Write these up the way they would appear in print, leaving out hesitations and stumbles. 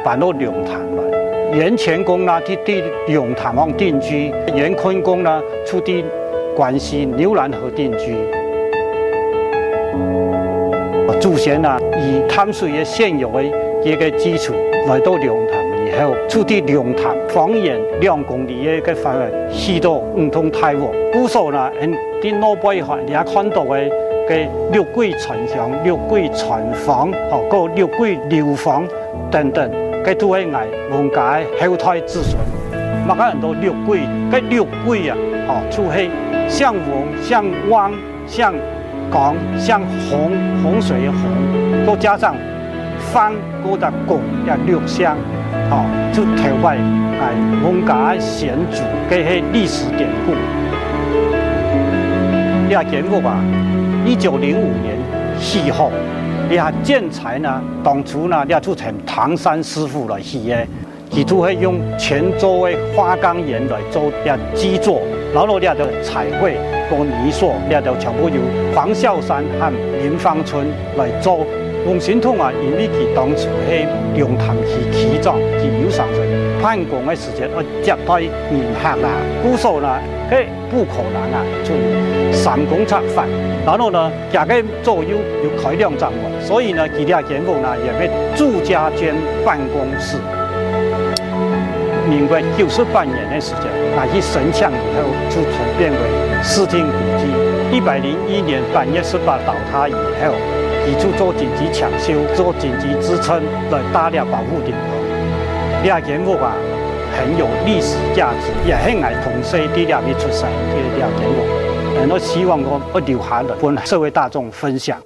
搬到龙潭来。袁乾公呢，去龙潭方定居；袁坤公呢，出地关西牛栏河定居。祖先呢，以淡水的现有的一个基础来到龙潭以后，出地龙潭方圆2公里的个范围，去到唔同太湖。古时候呢，喺老北海也看到的个六桂传香、六桂传房、个六桂流房等等，个都系我文家后代子孙。乜个人都六桂，个六桂啊，就系像文、像汪、像港、像洪水的洪，都加上方嗰个拱也六香，就头摆文家先祖，个系历史典故。呢件物啊，1905年起好，呢建材呢，当初呢，呢就从唐山师傅来起的，佢都係用泉州的花岗岩来做呢基座，然後呢就彩绘個泥塑，呢就全部由黃孝山和林芳村來做。洪神通啊，因為佢當初係龍潭區區長，佢有上水辦公嘅時間，接待民客啦。古時候呢，佢不可能啊，就3公尺範，然後呢，價格左右有開2張喎，所以呢，佢哋嘅屋呢，也係住家兼辦公室。民國98年的時間，去升창以後，就轉變為視聽古蹟。101年8月18倒塌以後，佢就做緊急搶修、做緊急支撐來大力保護頂樓。呢件物啊，很有歷史價值，也係我同世啲入面出世嘅呢件物。我希望我留下來跟社會大眾分享。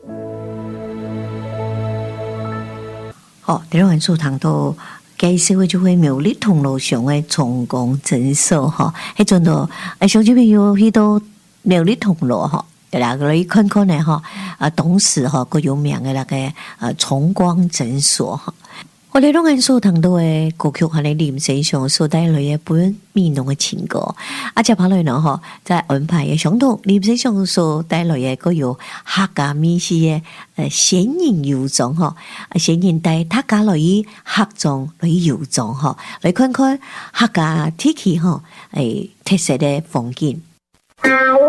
好，第2晚書堂都。介紹嘅就係苗栗銅鑼上嘅重工診所嗬，喺陣度上小朋友去到苗栗銅鑼嗬，嗱個嚟看看咧嗬，當時嗬個有名嘅那個重光診所嗬。我哋兩間所談到嘅歌曲係你念寫上所帶來一本美濃嘅情歌，接下來呢嗬，在安排嘅相同念寫上所帶來嘅個有客家美食嘅顯形遊狀嗬，顯形帶客家來以客莊來遊狀嗬，來看看客家地區嗬特色嘅風景。